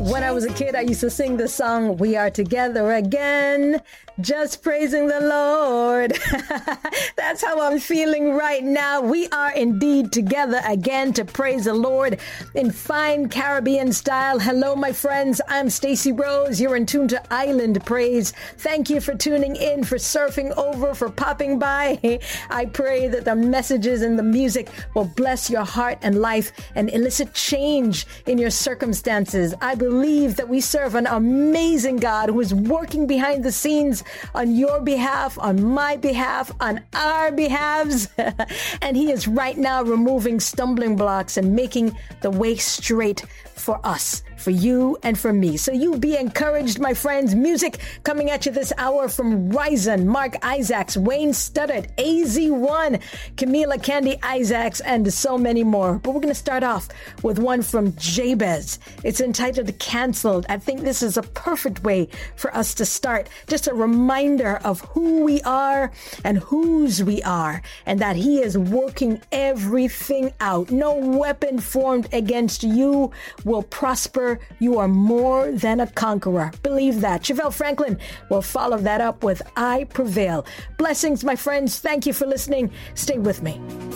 When I was a kid, I used to sing the song, "We Are Together Again, Just Praising the Lord." That's how I'm feeling right now. We are indeed together again to praise the Lord in fine Caribbean style. Hello, my friends. I'm Stacey Rose. You're in tune to Island Praise. Thank you for tuning in, for surfing over, for popping by. I pray that the messages and the music will bless your heart and life and elicit change in your circumstances. I believe that we serve an amazing God who is working behind the scenes on your behalf, on my behalf, on our behalves. And he is right now removing stumbling blocks and making the way straight for us, for you and for me. So you be encouraged, my friends. Music coming at you this hour from Ryzen, Mark Isaacs, Wayne Studdard, AZ1, Camila Candy Isaacs, and so many more. But we're going to start off with one from Jabez. It's entitled Canceled. I think this is a perfect way for us to start. Just a reminder of who we are and whose we are, and that he is working everything out. No weapon formed against you will prosper. You are more than a conqueror. Believe that. Chevelle Franklin will follow that up with I Prevail. Blessings, my friends. Thank you for listening. Stay with me.